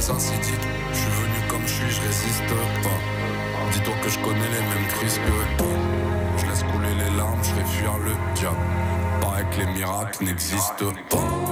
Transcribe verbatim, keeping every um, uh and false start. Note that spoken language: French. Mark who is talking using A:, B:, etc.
A: plus acidique. Je suis venu comme je suis, je résiste pas. Dis-toi que je connais les mêmes crises que toi. Je laisse couler les larmes, je fais fuir le diable. Paraît que les miracles n'existent pas.